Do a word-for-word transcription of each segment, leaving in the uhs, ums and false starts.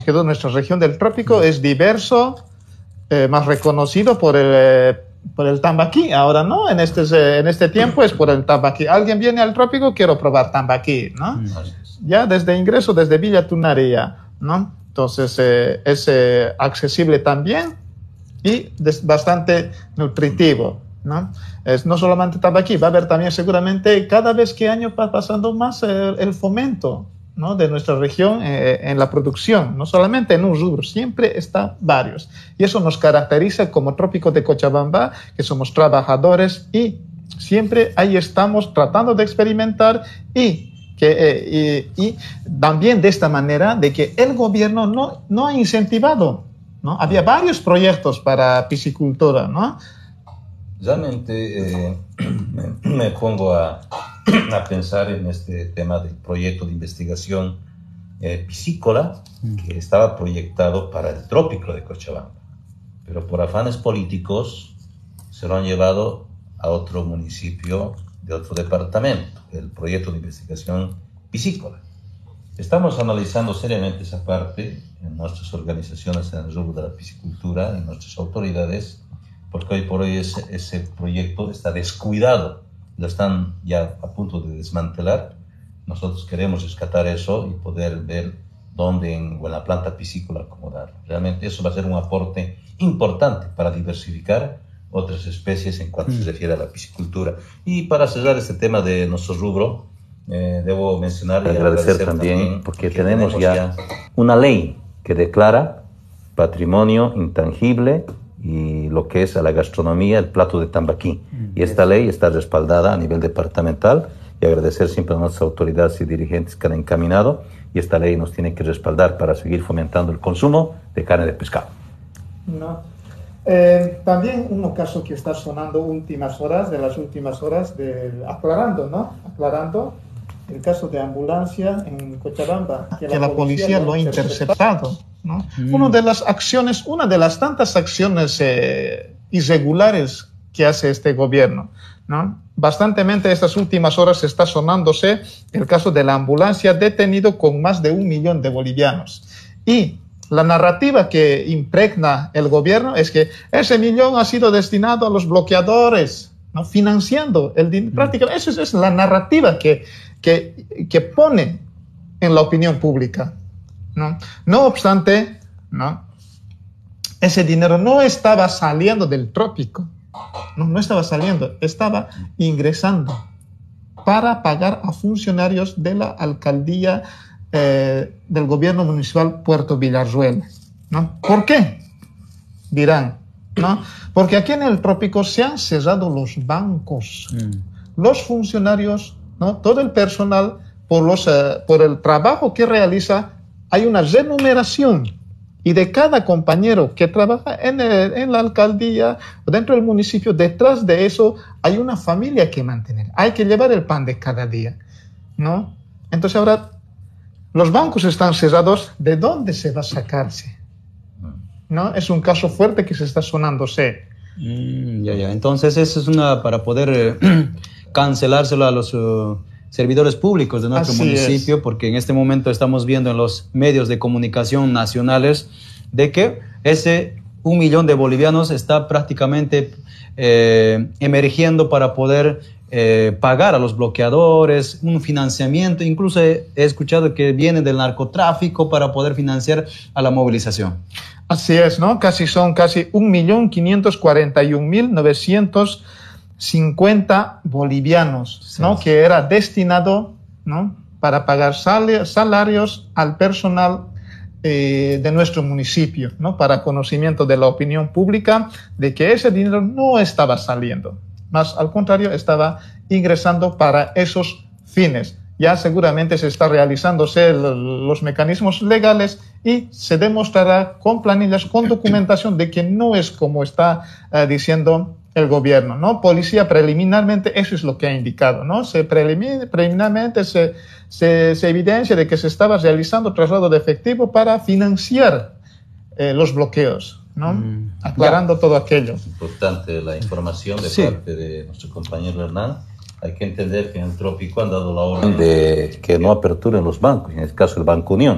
que nuestra región del trópico es diverso, eh, más reconocido por el, eh, por el tambaquí. Ahora no, en este, en este tiempo es por el tambaquí. Alguien viene al trópico, quiero probar tambaquí, ¿no? Mm. Ya desde ingreso, desde Villa Tunaría, ¿no? Entonces eh, es eh, accesible también y des, bastante nutritivo, ¿no? Es no solamente tambaquí, va a haber también seguramente cada vez que año va pasando más eh, el fomento, ¿no? De nuestra región eh, en la producción, no solamente en un rubro, siempre está varios. Y eso nos caracteriza como Trópico de Cochabamba, que somos trabajadores y siempre ahí estamos tratando de experimentar y, que, eh, y, y también de esta manera de que el gobierno no, no ha incentivado, ¿no? Había varios proyectos para piscicultura, ¿no? Realmente eh, me, me pongo a, a pensar en este tema del proyecto de investigación eh, piscícola que estaba proyectado para el trópico de Cochabamba, pero por afanes políticos se lo han llevado a otro municipio de otro departamento, el proyecto de investigación piscícola. Estamos analizando seriamente esa parte en nuestras organizaciones en el rubro de la piscicultura, en nuestras autoridades, porque hoy por hoy ese, ese proyecto está descuidado, lo están ya a punto de desmantelar. Nosotros queremos rescatar eso y poder ver dónde en, o en la planta piscícola acomodarlo. Realmente eso va a ser un aporte importante para diversificar otras especies en cuanto mm. se refiere a la piscicultura. Y para cerrar este tema de nuestro rubro, eh, debo mencionar y agradecer, agradecer también, también porque, porque tenemos, tenemos ya, ya una ley que declara patrimonio intangible y lo que es a la gastronomía, el plato de tambaquí. Mm, y esta ley está respaldada a nivel departamental y agradecer siempre a nuestras autoridades y dirigentes que han encaminado, y esta ley nos tiene que respaldar para seguir fomentando el consumo de carne de pescado. No. Eh, también un caso que está sonando últimas horas, de las últimas horas, de, aclarando, ¿no? Aclarando el caso de ambulancia en Cochabamba, que, que la, la policía, policía lo ha interceptado, ¿no? Mm. Una de las acciones, una de las tantas acciones eh, irregulares que hace este gobierno, ¿no? Bastantemente estas últimas horas está sonándose el caso de la ambulancia detenido con más de un millón de bolivianos. Y la narrativa que impregna el gobierno es que ese millón ha sido destinado a los bloqueadores, ¿no? Financiando el dinero. Mm. Prácticamente, esa es, es la narrativa que, que, que pone en la opinión pública, ¿no? No obstante, ¿no? Ese dinero no estaba saliendo del trópico, no, no estaba saliendo, estaba ingresando para pagar a funcionarios de la alcaldía eh, del gobierno municipal Puerto Villarruel, ¿no? ¿Por qué? Dirán, ¿no? Porque aquí en el trópico se han cerrado los bancos, mm. los funcionarios, ¿no? Todo el personal, por, los, uh, por el trabajo que realiza, hay una remuneración, y de cada compañero que trabaja en, el, en la alcaldía o dentro del municipio, detrás de eso hay una familia que mantener. Hay que llevar el pan de cada día, ¿no? Entonces ahora los bancos están cerrados. ¿De dónde se va a sacarse? ¿No? Es un caso fuerte que se está sonándose. Mm, ya, ya. Entonces eso es una para poder eh, cancelárselo a los Uh... servidores públicos de nuestro Así municipio, es. Porque en este momento estamos viendo en los medios de comunicación nacionales de que ese un millón de bolivianos está prácticamente eh, emergiendo para poder eh, pagar a los bloqueadores, un financiamiento, incluso he, he escuchado que viene del narcotráfico para poder financiar a la movilización. Así es, ¿no? Casi son casi un millón quinientos cuarenta y un mil novecientos cincuenta bolivianos, ¿no? Sí. Que era destinado, ¿no? Para pagar sal salarios al personal eh, de nuestro municipio, ¿no? Para conocimiento de la opinión pública de que ese dinero no estaba saliendo, más al contrario estaba ingresando para esos fines. Ya seguramente se está realizándose los mecanismos legales y se demostrará con planillas, con documentación de que no es como está uh, diciendo el gobierno, ¿no? Policía preliminarmente, eso es lo que ha indicado, ¿no? Se prelimin, preliminarmente se, se, se evidencia de que se estaba realizando traslado de efectivo para financiar eh, los bloqueos, ¿no? Mm, Aclarando ya. todo aquello. Es importante la información de sí. parte de nuestro compañero Hernán. Hay que entender que en el trópico han dado la orden de que no aperturen los bancos, en este caso el Banco Unión.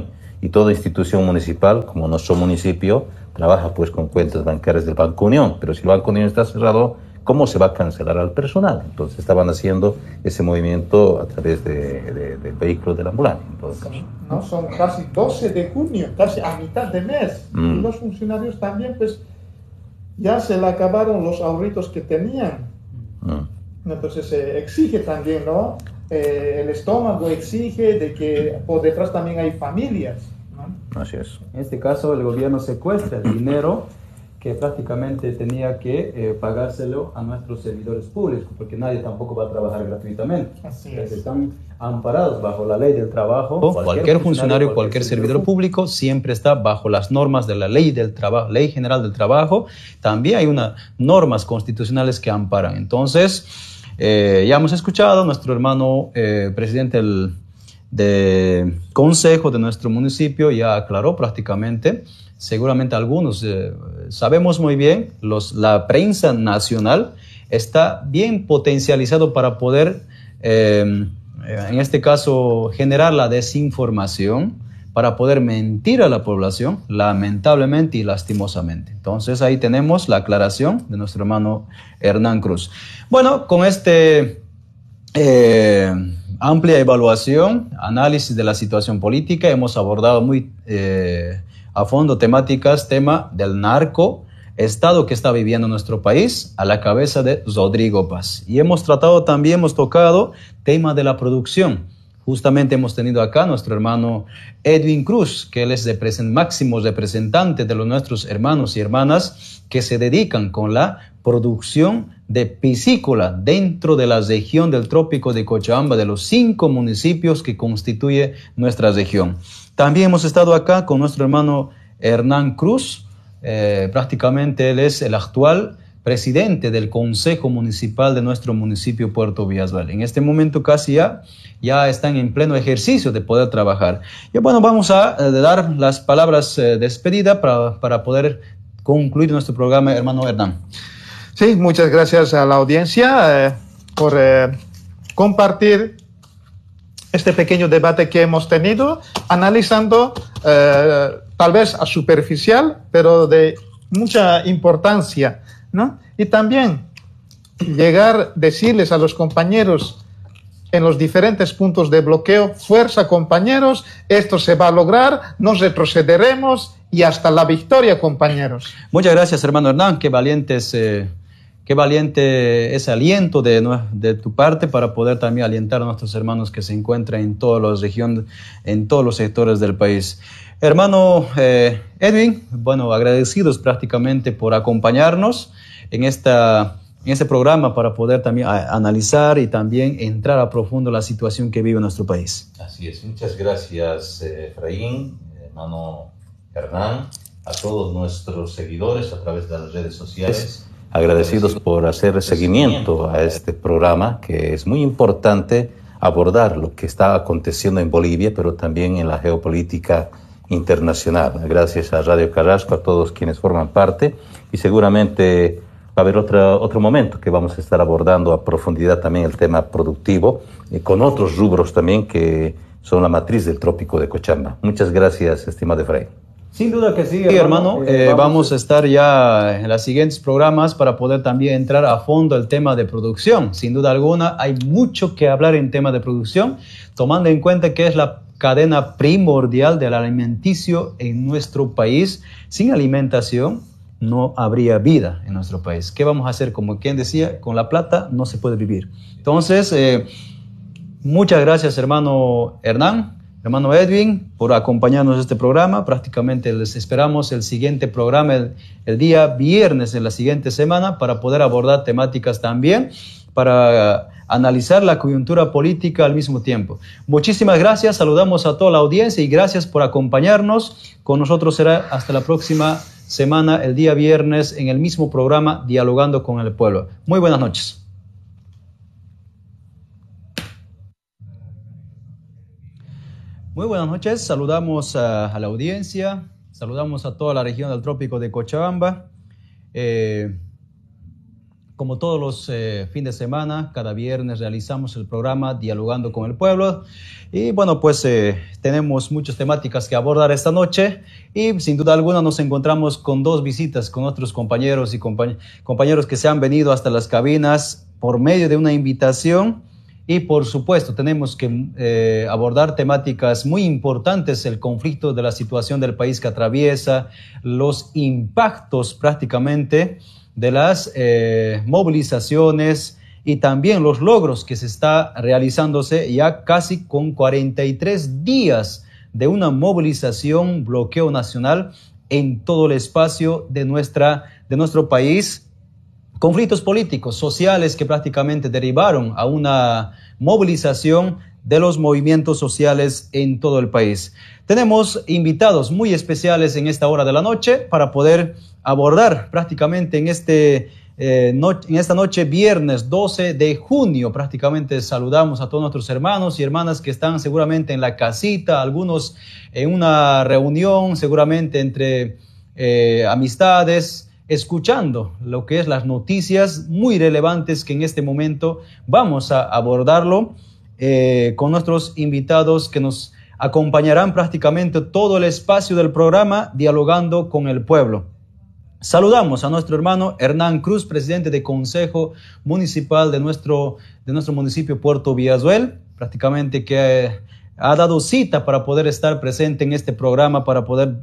Y toda institución municipal, como nuestro municipio, trabaja pues con cuentas bancarias del Banco Unión, pero si el Banco Unión está cerrado, ¿cómo se va a cancelar al personal? Entonces estaban haciendo ese movimiento a través de, de, del vehículo de la ambulancia, en todo caso. No, son casi doce de junio, casi a mitad de mes. Mm. Y los funcionarios también, pues, ya se le acabaron los ahorritos que tenían. Mm. Entonces se eh, exige también, ¿no? Eh, el estómago exige de que por detrás también hay familias, ¿no? Así es. En este caso, el gobierno secuestra el dinero que prácticamente tenía que eh, pagárselo a nuestros servidores públicos, porque nadie tampoco va a trabajar gratuitamente. Así es. Están amparados bajo la ley del trabajo. Cualquier, cualquier funcionario, cualquier, cualquier servidor público siempre está bajo las normas de la ley del trabajo, ley general del trabajo. También hay unas normas constitucionales que amparan. Entonces, eh, ya hemos escuchado, nuestro hermano eh, presidente del de consejo de nuestro municipio ya aclaró prácticamente. Seguramente algunos eh, sabemos muy bien, los, la prensa nacional está bien potencializado para poder, eh, en este caso, generar la desinformación, para poder mentir a la población, lamentablemente y lastimosamente. Entonces ahí tenemos la aclaración de nuestro hermano Hernán Cruz. Bueno, con este eh, amplia evaluación, análisis de la situación política, hemos abordado muy eh, a fondo temáticas, tema del narco, estado que está viviendo nuestro país a la cabeza de Rodrigo Paz. Y hemos tratado también, hemos tocado tema de la producción. Justamente hemos tenido acá a nuestro hermano Edwin Cruz, que él es el máximo representante de los nuestros hermanos y hermanas que se dedican con la producción de piscícola dentro de la región del Trópico de Cochabamba, de los cinco municipios que constituye nuestra región. También hemos estado acá con nuestro hermano Hernán Cruz, eh, prácticamente él es el actual presidente del Consejo Municipal de nuestro municipio Puerto Villasval. En este momento casi ya, ya están en pleno ejercicio de poder trabajar. Y bueno, vamos a eh, dar las palabras de eh, despedida para, para poder concluir nuestro programa, hermano Hernán. Sí, muchas gracias a la audiencia eh, por eh, compartir este pequeño debate que hemos tenido, analizando eh, tal vez a superficial, pero de mucha importancia, ¿no? Y también llegar, decirles a los compañeros en los diferentes puntos de bloqueo, fuerza compañeros, esto se va a lograr, no retrocederemos y hasta la victoria, compañeros. Muchas gracias, hermano Hernán, qué valientes... Eh... Qué valiente ese aliento de, de tu parte para poder también alentar a nuestros hermanos que se encuentran en todas las regiones, en todos los sectores del país. Hermano eh, Edwin, bueno, agradecidos prácticamente por acompañarnos en, esta, en este programa para poder también a, analizar y también entrar a profundo la situación que vive nuestro país. Así es, muchas gracias eh, Efraín, hermano Hernán, a todos nuestros seguidores a través de las redes sociales. Es, Agradecidos por hacer seguimiento a este programa, que es muy importante abordar lo que está aconteciendo en Bolivia, pero también en la geopolítica internacional. Gracias a Radio Carrasco, a todos quienes forman parte, y seguramente va a haber otra, otro momento que vamos a estar abordando a profundidad también el tema productivo, eh, con otros rubros también que son la matriz del Trópico de Cochabamba. Muchas gracias, estimado Efraín. Sin duda que sí, hermano. Sí, hermano. Eh, vamos, vamos a estar ya en los siguientes programas para poder también entrar a fondo el tema de producción. Sin duda alguna, hay mucho que hablar en tema de producción, tomando en cuenta que es la cadena primordial del alimenticio en nuestro país. Sin alimentación no habría vida en nuestro país. ¿Qué vamos a hacer? Como quien decía, con la plata no se puede vivir. Entonces, eh, muchas gracias, hermano Hernán. Hermano Edwin, por acompañarnos en este programa. Prácticamente les esperamos el siguiente programa el, el día viernes de la siguiente semana para poder abordar temáticas también, para analizar la coyuntura política al mismo tiempo. Muchísimas gracias, saludamos a toda la audiencia y gracias por acompañarnos. Con nosotros será hasta la próxima semana, el día viernes, en el mismo programa Dialogando con el Pueblo. Muy buenas noches. Muy buenas noches, saludamos a, a la audiencia, saludamos a toda la región del Trópico de Cochabamba. Eh, como todos los eh, fines de semana, cada viernes realizamos el programa Dialogando con el Pueblo. Y bueno, pues eh, tenemos muchas temáticas que abordar esta noche y sin duda alguna nos encontramos con dos visitas con otros compañeros y compañ compañeros que se han venido hasta las cabinas por medio de una invitación. Y por supuesto tenemos que eh, abordar temáticas muy importantes, el conflicto de la situación del país que atraviesa, los impactos prácticamente de las eh, movilizaciones y también los logros que se está realizándose ya casi con cuarenta y tres días de una movilización, bloqueo nacional en todo el espacio de, nuestra, de nuestro país. Conflictos políticos, sociales que prácticamente derivaron a una movilización de los movimientos sociales en todo el país. Tenemos invitados muy especiales en esta hora de la noche para poder abordar prácticamente en, este, eh, no, en esta noche, viernes doce de junio, prácticamente saludamos a todos nuestros hermanos y hermanas que están seguramente en la casita, algunos en una reunión, seguramente entre eh, amistades, escuchando lo que es las noticias muy relevantes que en este momento vamos a abordarlo eh, con nuestros invitados que nos acompañarán prácticamente todo el espacio del programa Dialogando con el Pueblo. Saludamos a nuestro hermano Hernán Cruz, presidente de Consejo Municipal de nuestro, de nuestro municipio Puerto Villazuel, prácticamente que eh, ha dado cita para poder estar presente en este programa, para poder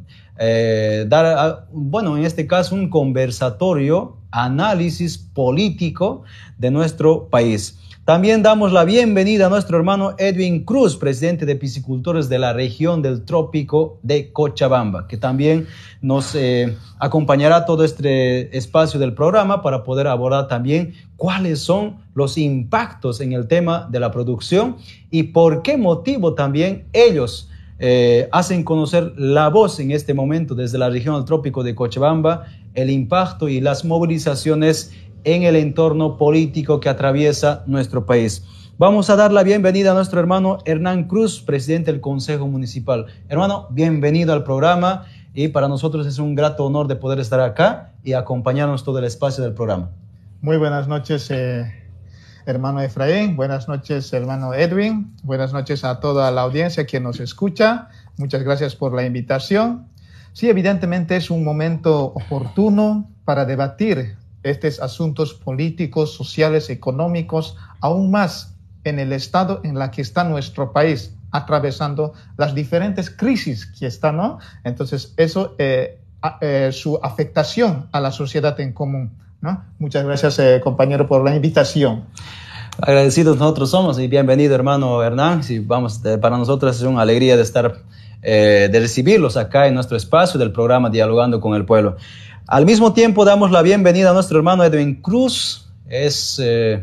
eh, dar, a, bueno, en este caso, un conversatorio, análisis político de nuestro país. También damos la bienvenida a nuestro hermano Edwin Cruz, presidente de Piscicultores de la región del Trópico de Cochabamba, que también nos eh, acompañará todo este espacio del programa para poder abordar también cuáles son los impactos en el tema de la producción y por qué motivo también ellos eh, hacen conocer la voz en este momento desde la región del Trópico de Cochabamba, el impacto y las movilizaciones en el entorno político que atraviesa nuestro país. Vamos a dar la bienvenida a nuestro hermano Hernán Cruz, presidente del Consejo Municipal. Hermano, bienvenido al programa y para nosotros es un grato honor de poder estar acá y acompañarnos todo el espacio del programa. Muy buenas noches, eh, hermano Efraín. Buenas noches, hermano Edwin. Buenas noches a toda la audiencia que nos escucha. Muchas gracias por la invitación. Sí, evidentemente es un momento oportuno para debatir estos asuntos políticos, sociales, económicos, aún más en el estado en la que está nuestro país, atravesando las diferentes crisis que está, ¿no? Entonces, eso, eh, eh, su afectación a la sociedad en común, ¿no? Muchas gracias, eh, compañero, por la invitación. Agradecidos nosotros somos y bienvenido, hermano Hernán. Sí, vamos, eh, para nosotros es una alegría de estar, eh, de recibirlos acá en nuestro espacio del programa Dialogando con el Pueblo. Al mismo tiempo damos la bienvenida a nuestro hermano Edwin Cruz, es eh,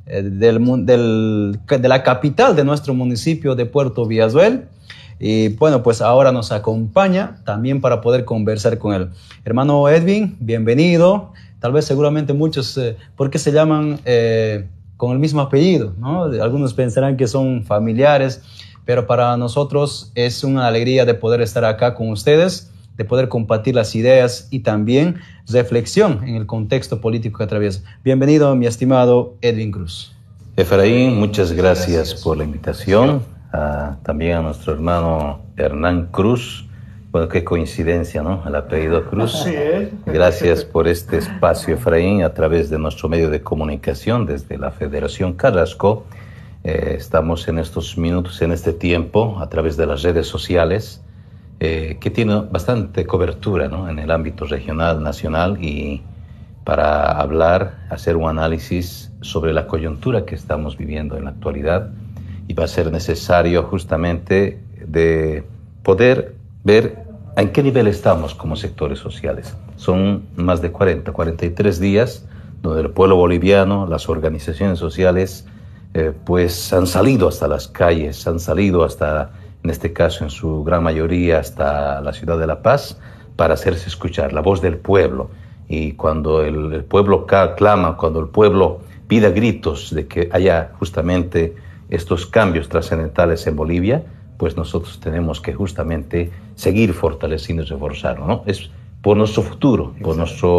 del, del, de la capital de nuestro municipio de Puerto Villazuel y bueno, pues ahora nos acompaña también para poder conversar con él. Hermano Edwin, bienvenido. Tal vez seguramente muchos, eh, ¿por qué se llaman eh, con el mismo apellido, ¿no? Algunos pensarán que son familiares, pero para nosotros es una alegría de poder estar acá con ustedes, de poder compartir las ideas y también reflexión en el contexto político que atraviesa. Bienvenido, mi estimado Edwin Cruz. Efraín, muchas gracias por la invitación. Uh, también a nuestro hermano Hernán Cruz. Bueno, qué coincidencia, ¿no? El apellido Cruz. Sí, ¿eh? Gracias por este espacio, Efraín, a través de nuestro medio de comunicación desde la Federación Carrasco. Eh, estamos en estos minutos, en este tiempo, a través de las redes sociales, Eh, que tiene bastante cobertura, ¿no? En el ámbito regional, nacional, y para hablar, hacer un análisis sobre la coyuntura que estamos viviendo en la actualidad, y va a ser necesario justamente de poder ver en qué nivel estamos como sectores sociales. Son más de cuarenta, cuarenta y tres días donde el pueblo boliviano, las organizaciones sociales, eh, pues han salido hasta las calles, han salido hasta, en este caso, en su gran mayoría, hasta la ciudad de La Paz, para hacerse escuchar, la voz del pueblo. Y cuando el, el pueblo clama, cuando el pueblo pide a gritos de que haya justamente estos cambios trascendentales en Bolivia, pues nosotros tenemos que justamente seguir fortaleciendo y reforzarlo, ¿no? Es por nuestro futuro, por nuestro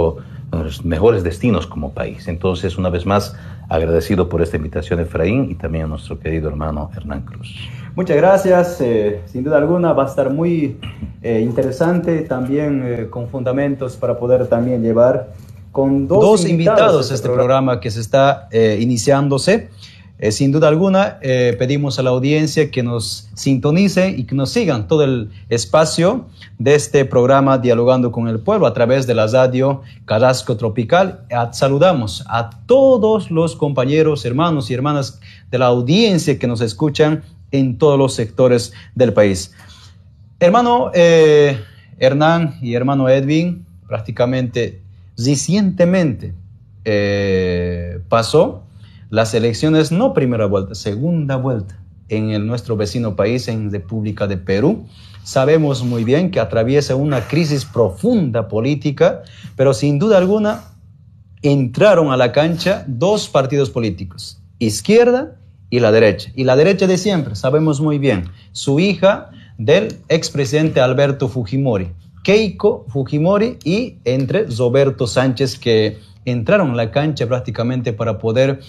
los mejores destinos como país. Entonces, una vez más, agradecido por esta invitación, Efraín, y también a nuestro querido hermano Hernán Cruz. Muchas gracias. Eh, sin duda alguna va a estar muy eh, interesante, también eh, con fundamentos para poder también llevar con dos, dos invitados, invitados a este programa, programa que se está eh, iniciándose. Eh, sin duda alguna, eh, pedimos a la audiencia que nos sintonice y que nos sigan todo el espacio de este programa Dialogando con el Pueblo a través de la radio Carrasco Tropical. A, saludamos a todos los compañeros, hermanos y hermanas de la audiencia que nos escuchan en todos los sectores del país. Hermano eh, Hernán y hermano Edwin, prácticamente recientemente eh, pasó las elecciones, no primera vuelta, segunda vuelta en el, nuestro vecino país, en República de Perú. Sabemos muy bien que atraviesa una crisis profunda política, pero sin duda alguna entraron a la cancha dos partidos políticos, izquierda y la derecha. Y la derecha de siempre, sabemos muy bien, su hija del expresidente Alberto Fujimori, Keiko Fujimori, y entre Roberto Sánchez, que entraron a la cancha prácticamente para poder,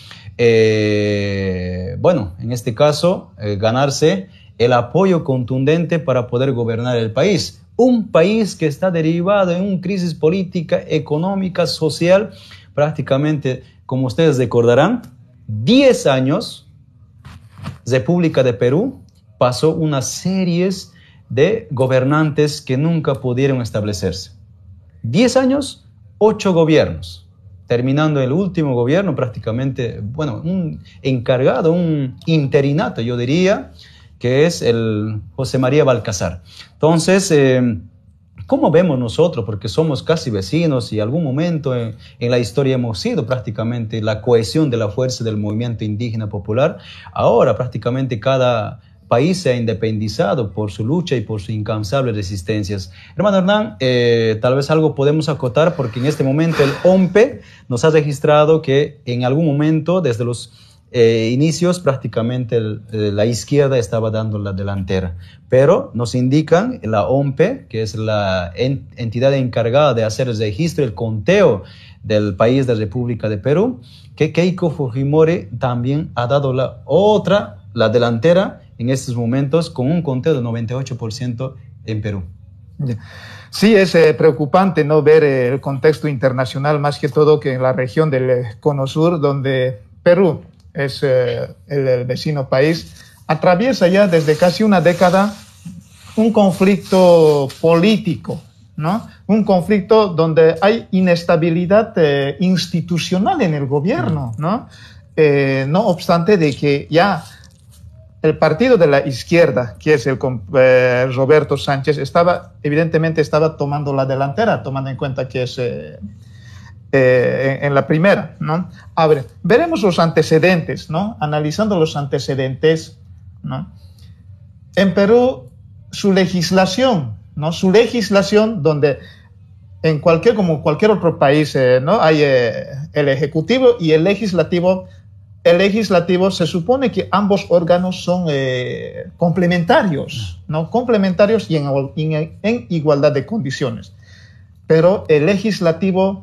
eh, bueno, en este caso, eh, ganarse el apoyo contundente para poder gobernar el país. Un país que está derivado en una crisis política, económica, social, prácticamente, como ustedes recordarán, diez años, República de Perú pasó una serie de gobernantes que nunca pudieron establecerse. diez años, ocho gobiernos. Terminando el último gobierno prácticamente, bueno, un encargado, un interinato, yo diría, que es el José María Balcazar. Entonces, eh, ¿cómo vemos nosotros? Porque somos casi vecinos y en algún momento en, en la historia hemos sido prácticamente la cohesión de la fuerza del movimiento indígena popular. Ahora prácticamente cada país se ha independizado por su lucha y por sus incansables resistencias. Hermano Hernán, eh, tal vez algo podemos acotar, porque en este momento el O M P E nos ha registrado que en algún momento, desde los eh, inicios, prácticamente el, eh, la izquierda estaba dando la delantera. Pero nos indican la O M P E, que es la en, entidad encargada de hacer el registro, el conteo del país de República de Perú, que Keiko Fujimori también ha dado la otra, la delantera, en estos momentos, con un conteo del noventa y ocho por ciento en Perú. Sí, es eh, preocupante no ver eh, el contexto internacional, más que todo que en la región del eh, Cono Sur, donde Perú es eh, el, el vecino país, atraviesa ya desde casi una década un conflicto político, ¿no? Un conflicto donde hay inestabilidad eh, institucional en el gobierno, ¿no? Eh, no obstante de que ya el partido de la izquierda, que es el eh, Roberto Sánchez, estaba, evidentemente estaba tomando la delantera, tomando en cuenta que es eh, eh, en, en la primera, ¿no? A ver, veremos los antecedentes, ¿no? Analizando los antecedentes, ¿no? En Perú, su legislación, ¿no? Su legislación, donde en cualquier, como cualquier otro país, eh, ¿no? Hay eh, el ejecutivo y el legislativo. El legislativo se supone que ambos órganos son eh, complementarios, ¿no? Complementarios y en, en, en igualdad de condiciones. Pero el legislativo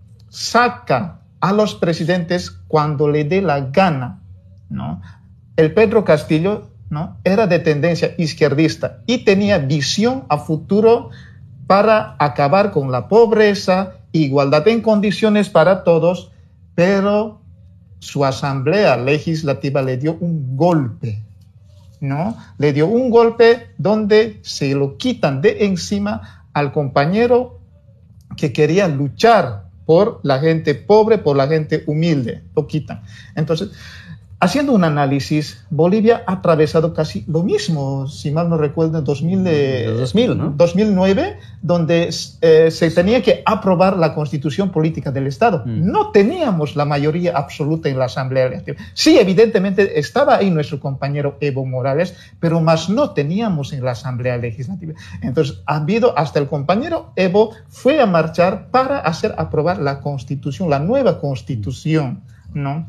saca a los presidentes cuando le dé la gana, ¿no? El Pedro Castillo, ¿no? Era de tendencia izquierdista y tenía visión a futuro para acabar con la pobreza, igualdad en condiciones para todos, pero su asamblea legislativa le dio un golpe, ¿no? Le dio un golpe donde se lo quitan de encima al compañero que quería luchar por la gente pobre, por la gente humilde, lo quitan. Entonces, haciendo un análisis, Bolivia ha atravesado casi lo mismo, si mal no recuerdo, en dos mil, eh, dos mil, ¿no? dos mil nueve, donde eh, se tenía que aprobar la constitución política del Estado. Mm. No teníamos la mayoría absoluta en la Asamblea Legislativa. Sí, evidentemente estaba ahí nuestro compañero Evo Morales, pero más no teníamos en la Asamblea Legislativa. Entonces, ha habido, hasta el compañero Evo fue a marchar para hacer aprobar la constitución, la nueva constitución, ¿no?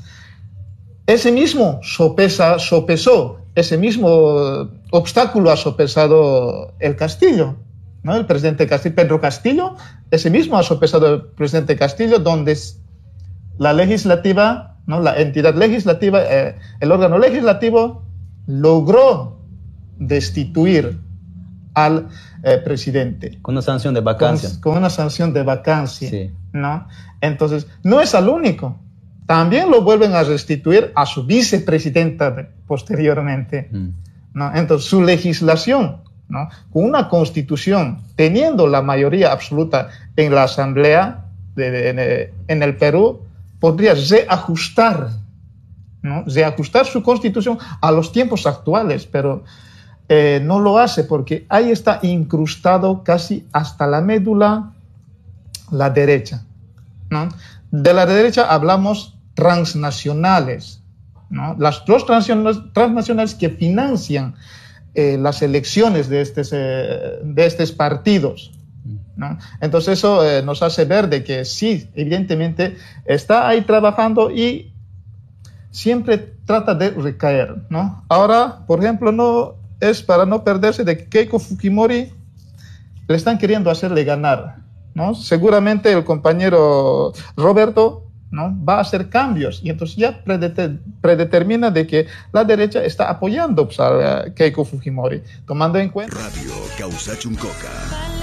Ese mismo sopesa, sopesó, ese mismo obstáculo ha sopesado el Castillo, ¿no? El presidente Castillo, Pedro Castillo, ese mismo ha sopesado el presidente Castillo, donde la legislativa, ¿no? La entidad legislativa, eh, el órgano legislativo logró destituir al eh, presidente. Con una sanción de vacancia. Con, con una sanción de vacancia, sí. ¿no? Entonces, no es al único. También lo vuelven a restituir a su vicepresidenta de, posteriormente, mm. ¿no? Entonces, su legislación, ¿no? Con una constitución, teniendo la mayoría absoluta en la Asamblea de, de, de, en el Perú, podría reajustar, ¿no? reajustar su constitución a los tiempos actuales, pero eh, no lo hace porque ahí está incrustado casi hasta la médula la derecha, ¿no? De la derecha hablamos transnacionales, ¿no? Las dos transnacionales que financian eh, las elecciones de estos, eh, de estos partidos, ¿no? Entonces eso eh, nos hace ver de que sí, evidentemente está ahí trabajando y siempre trata de recaer, ¿no? Ahora, por ejemplo, no es para no perderse de que Keiko Fujimori le están queriendo hacerle ganar, ¿no? Seguramente el compañero Roberto, ¿no? va a hacer cambios y entonces ya predeter, predetermina de que la derecha está apoyando pues, a Keiko Fujimori, tomando en cuenta... Radio Causachuncoca.